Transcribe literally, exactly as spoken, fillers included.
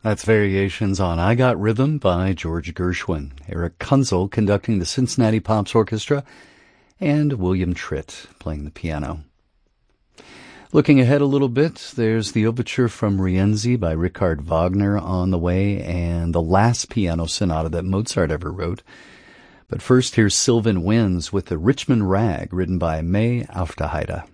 That's Variations on I Got Rhythm by George Gershwin, Eric Kunzel conducting the Cincinnati Pops Orchestra, and William Tritt playing the piano. Looking ahead a little bit, there's the overture from Rienzi by Richard Wagner on the way, and the last piano sonata that Mozart ever wrote. But first, here's Sylvan Winds with the Richmond Rag, written by May Aufderheide.